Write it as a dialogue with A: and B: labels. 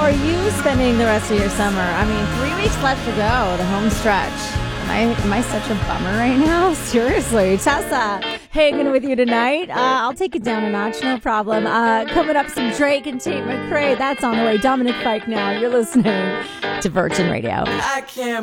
A: are you spending the rest of your summer? I mean, 3 weeks left to go, the home stretch. Am I such a bummer right now? Seriously. Tessa hanging with you tonight. I'll take it down a notch, no problem. Coming up, some Drake and Tate McRae. That's on the way. Dominic Fike now. You're listening to Virgin Radio.
B: I can't